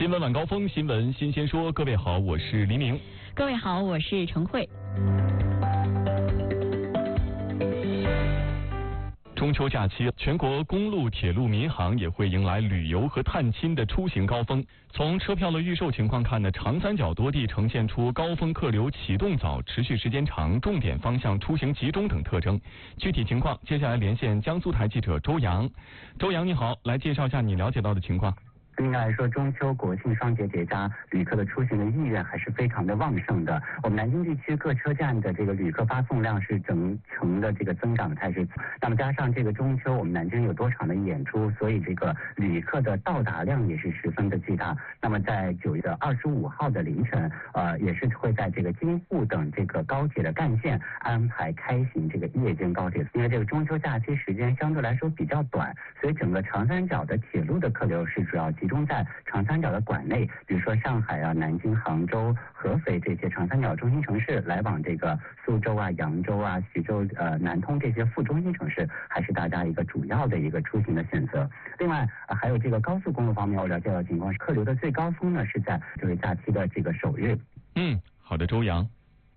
新闻晚高峰，新闻新鲜说。各位好，我是黎明。 各位好，我是程慧。 中秋假期，全国公路、铁路、民航也会迎来旅游和探亲的出行高峰。从车票的预售情况看呢，长三角多地呈现出高峰客流启动早、持续时间长、重点方向出行集中等特征。具体情况，接下来连线江苏台记者周洋。周洋你好，来介绍一下你了解到的情况。 应该来说，中秋国庆双节叠加，旅客的出行的意愿还是非常的旺盛的。我们南京地区各车站的这个旅客发送量是整程的这个增长的态势。那么加上这个中秋，我们南京有多场的演出，所以这个旅客的到达量也是十分的巨大。那么在9月25号的凌晨，也是会在这个京沪等这个高铁的干线安排开行这个夜间高铁。因为这个中秋假期时间相对来说比较短，所以整个长三角的铁路的客流是主要集中在长三角的管内，比如说上海啊、南京、杭州、合肥这些长三角中心城市，来往这个苏州啊、扬州啊、徐州、南通这些副中心城市，还是大家一个主要的一个出行的选择。另外，还有这个高速公路方面，我了解到情况是客流的最高峰呢是在就是假期的这个首日。 好的，周洋。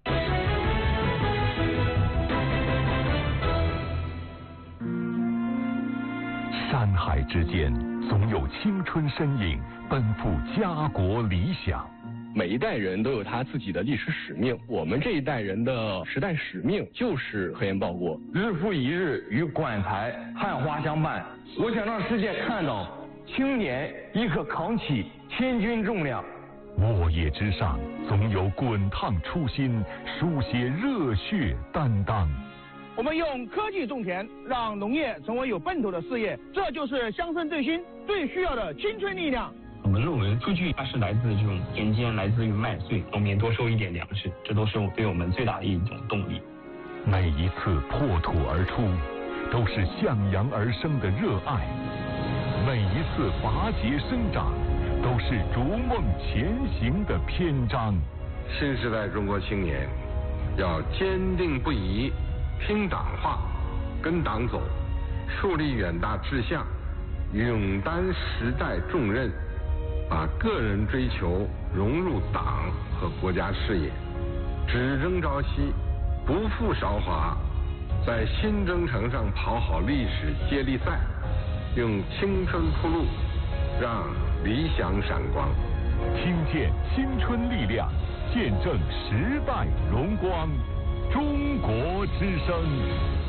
山海之间，总有青春身影奔赴家国理想。 每一代人都有他自己的历史使命，我们这一代人的时代使命就是核烟报国。 日复一日与管材汉花相伴，我想让世界看到青年亦可扛起千钧重量。 沃野之上，总有滚烫初心，书写热血担当。 我们用科技种田，让农业成为有奔头的事业，这就是乡村振兴最需要的青春力量。 我们论文数据它是来自这种田间，来自于麦穗，农民多收一点粮食，这都是对我们最大的一种动力。 每一次破土而出，都是向阳而生的热爱；每一次拔节生长，都是逐梦前行的篇章。 新时代中国青年要坚定不移听党话，跟党走，树立远大志向，勇担时代重任，把个人追求融入党和国家事业，只争朝夕，不负韶华，在新征程上跑好历史接力赛，用青春铺路，让理想闪光。 听见青春力量，见证时代荣光。中国之声。